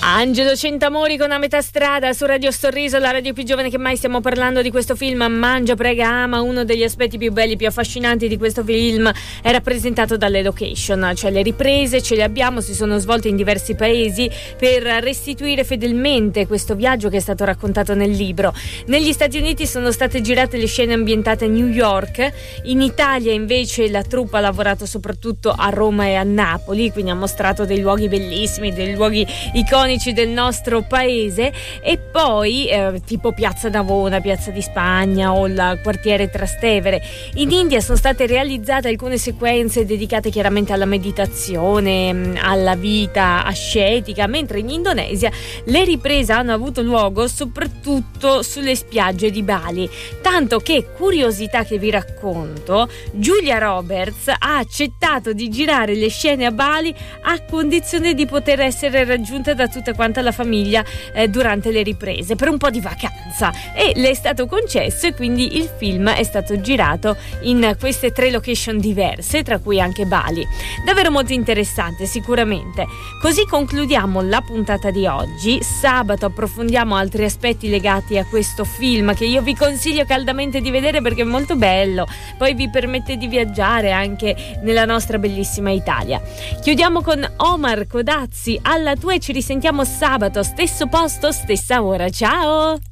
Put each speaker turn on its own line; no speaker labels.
Angelo Centamori con A metà strada su Radio Sorriso, la radio più giovane che mai. Stiamo parlando di questo film Mangia, prega, ama. Uno degli aspetti più belli, più affascinanti di questo film è rappresentato dalle location, cioè le riprese ce le abbiamo, si sono svolte in diversi paesi per restituire fedelmente questo viaggio che è stato raccontato nel libro. Negli Stati Uniti sono state girate le scene ambientate a New York, in Italia invece la troupe ha lavorato soprattutto a Roma e a Napoli, quindi ha mostrato dei luoghi bellissimi, dei luoghi iconici del nostro paese, e poi tipo Piazza Navona, Piazza di Spagna o il quartiere Trastevere. In India sono state realizzate alcune sequenze dedicate chiaramente alla meditazione, alla vita ascetica, mentre in Indonesia le riprese hanno avuto luogo soprattutto sulle spiagge di Bali, tanto che, curiosità che vi racconto, Julia Roberts ha accettato di girare le scene a Bali a condizione di poter essere raggiunta da tutta quanta la famiglia durante le riprese per un po' di vacanza, e le è stato concesso, e quindi il film è stato girato in queste 3 location diverse, tra cui anche Bali. Davvero molto interessante, sicuramente. Così concludiamo la puntata di oggi. Sabato approfondiamo altri aspetti legati a questo film che io vi consiglio caldamente di vedere perché è molto bello, poi vi permette di viaggiare anche nella nostra bellissima Italia. Chiudiamo con Omar Codazzi, Alla tua, e ci risentiamo sabato, stesso posto, stessa ora. Ciao!